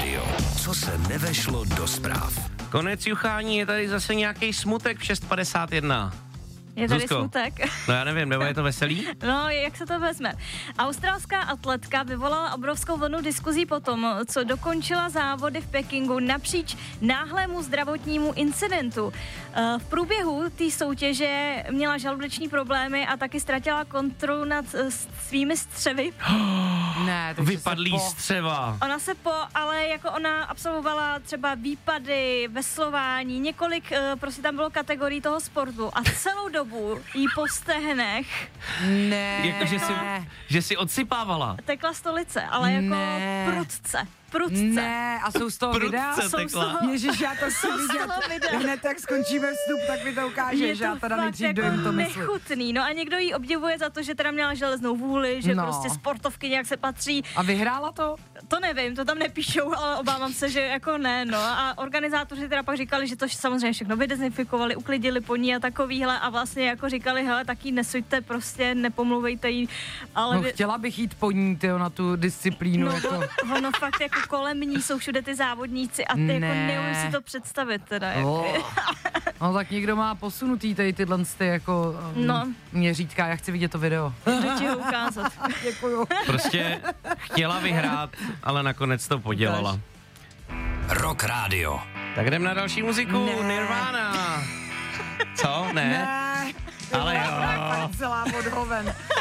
Radio. Co se nevešlo do zpráv. Konec juchání, je tady zase nějaký smutek v 6:51. Je tady Zuzko. smutek. No já nevím, nebo je to veselý? No, jak se to vezme? Australská atletka vyvolala obrovskou vlnu diskuzí po tom, co dokončila závody v Pekingu napříč náhlému zdravotnímu incidentu. V průběhu té soutěže měla žaludeční problémy a taky ztratila kontrolu nad svými střevy. Ne, takže Vypadlý střeva. Ale jako ona absolvovala třeba výpady, veslování, několik, prostě tam bylo kategorií toho sportu a celou dobu jí po stehnech Ne. Jako, že si odsypávala. tekla stolice, ale jako Ne. prudce. Ne, a jsou z toho videa? Prudce tekla. Ježiš, já to chci vidět. Hned jak skončíme vstup, tak mi to ukáže, že já teda nejdřív dojím to mysli. nechutný. No a někdo jí obdivuje za to, že teda měla železnou vůli, že No. prostě sportovky nějak se patří. A vyhrála to? To nevím, to tam nepíšou, ale obávám se, že jako ne, no. A organizátoři teda pak říkali, že to samozřejmě všechno vydezinfikovali, uklidili po ní a takovýhle a vlastně jako říkali, hele, tak jí nesuďte, prostě nepomluvejte jí, ale... No chtěla bych jít po ní, tyjo, na tu disciplínu. No, jako. ono fakt jako kolem ní jsou všude ty závodníci a ty jako Ne. neumím si to představit teda. Jako. No tak někdo má posunutý tady tyhle jako No. měřítka, já chci vidět to video. Jdu ti ho ukázat. Děkuju. Prostě chtěla vyhrát, ale nakonec to podělala. Rock Radio. Tak jdem na další muziku. Ne. Nirvana. Co? Ne? Ne. Ale jo. Celá odhoven.